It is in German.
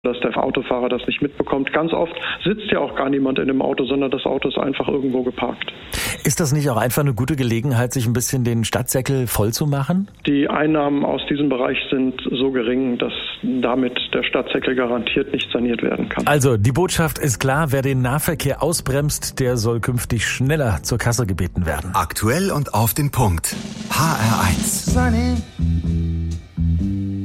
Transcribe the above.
dass der Autofahrer das nicht mitbekommt. Ganz oft sitzt ja auch gar niemand in dem Auto, sondern das Auto ist einfach irgendwo geparkt. Ist das nicht auch einfach eine gute Gelegenheit, sich ein bisschen den Stadtsäckel voll zu machen? Die Einnahmen aus diesem Bereich sind so gering, dass damit der Stadtsäckel garantiert nicht saniert werden kann. Also, die Botschaft ist klar, wer den Nahverkehr ausbremst, der soll künftig schneller zur Kasse gebeten werden. Aktuell und auf den Punkt. HR1.